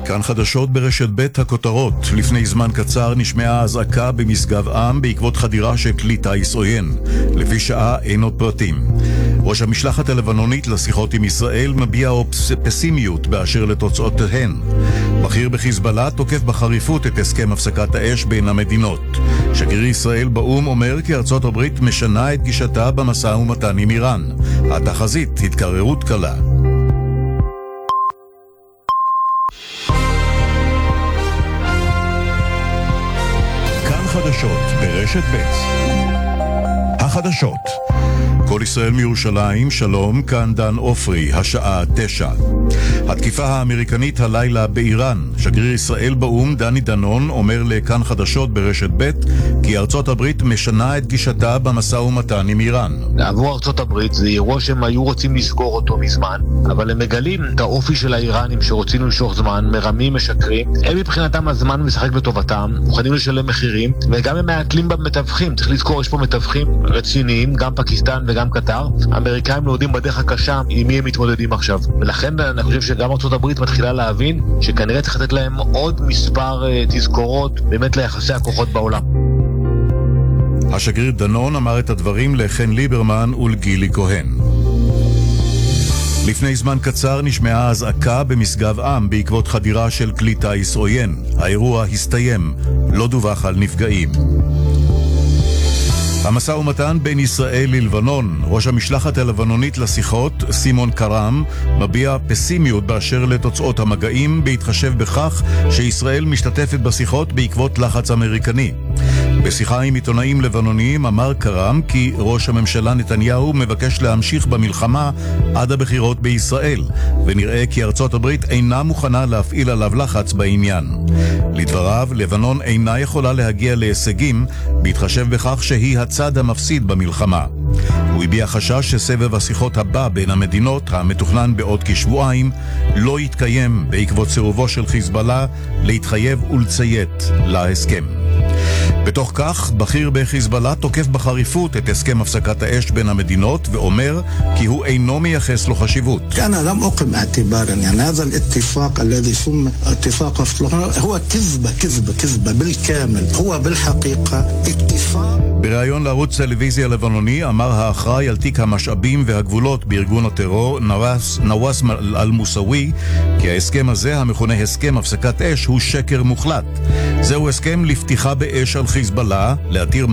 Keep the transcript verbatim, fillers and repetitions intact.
כאן חדשות ברשת ב' הכותרות. לפני זמן קצר נשמעה אזעקה במשגב עם בעקבות חדירה של כלי טיס עוין. לפי שעה אין עוד פרטים. ראש המשלחת הלבנונית לשיחות עם ישראל מביע פסימיות באשר לתוצאותיהן. בכיר בחיזבאללה תוקף בחריפות את הסכם הפסקת האש בין המדינות. שגריר ישראל באום אומר כי ארצות הברית משנה את גישתה במשא ומתן עם איראן. התחזית התקררות קלה. חדשות ברשת ב'. החדשות. כל ישראל מירושלים, שלום, כאן דן אופרי, השעה תשע. התקיפה האמריקנית הלילה באיראן. שגריר ישראל באום דני דנון אומר לכאן חדשות ברשת ב' כי ארצות הברית משנה את גישתה במשא ומתן עם איראן. עבור ארצות הברית זה אירוע שהם היו רוצים לסגור אותו מזמן, אבל הם מגלים את האופי של האיראנים שרוצים למשוך זמן, מרמים, משקרים. הם מבחינתם הזמן משחק בטובתם, מוכנים לשלם מחירים, וגם הם מעטלים במתווכים. צריך לזכור, יש פה מתווכים רציניים, גם פקיסטן וגם קטר. האמריקאים לא יודעים בדרך הקשה עם מי הם מתמודדים עכשיו, ולכן אני חושב שגם ארצות הברית מתחילה להבין שכנראה צריך לתת להם עוד מספר uh, תזכורות באמת ליחסי הכוחות בעולם. השגריר דנון אמר את הדברים לחן ליברמן ולגילי כהן. לפני זמן קצר נשמעה אזעקה במשגב עם בעקבות חדירה של כלי טיס עוין. האירוע הסתיים, לא דווח על נפגעים. המשא ומתן בין ישראל ללבנון. ראש המשלחת הלבנונית לשיחות, סימון קרם, מביע פסימיות באשר לתוצאות המגעים, בהתחשב בכך שישראל משתתפת בשיחות בעקבות לחץ אמריקני. בשיחה עם עיתונאים לבנוניים אמר קרם כי ראש הממשלה נתניהו מבקש להמשיך במלחמה עד הבחירות בישראל, ונראה כי ארצות הברית אינה מוכנה להפעיל עליו לחץ בעניין. לדבריו, לבנון אינה יכולה להגיע להישגים, בהתחשב בכך שהיא הצד המפסיד במלחמה. הוא הביע חשש שסבב השיחות הבא בין המדינות, המתוכנן בעוד כשבועיים, לא יתקיים בעקבות סירובו של חיזבאללה להתחייב ולציית להסכם. בתוך כך, בכיר בחיזבאללה תוקף בחריפות את הסכם הפסקת האש בין המדינות ואומר כי הוא אינו מייחס לו חשיבות. أنا لم أقم اعتبارا يعني هذا الاتفاق الذي سمي اتفاق أصلح هو كذبة كذبة كذبة بالكامل هو بالحقيقة اتفاق. בריאיון לערוץ טלוויזיה לבנוני אמר האחראי על תיק המשאבים והגבולות בארגון הטרור נואס נואס אל-מוסאווי כי ההסכם הזה, המכונה הסכם הפסקת אש, הוא שקר מוחלט. זהו הסכם לפתיחה באש על חיזבאללה, להתיר